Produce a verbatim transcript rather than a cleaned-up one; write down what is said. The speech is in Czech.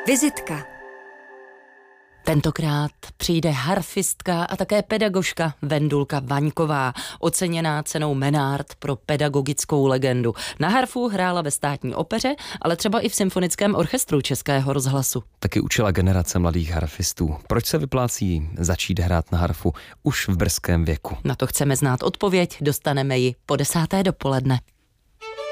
Vizitka. Tentokrát přijde harfistka a také pedagožka Vendulka Vaňková, oceněná cenou Menard pro pedagogickou legendu. Na harfu hrála ve státní opeře, ale třeba i v symfonickém orchestru Českého rozhlasu. Taky učila generace mladých harfistů. Proč se vyplácí začít hrát na harfu už v brzkém věku? Na to chceme znát odpověď, dostaneme ji po desáté dopoledne.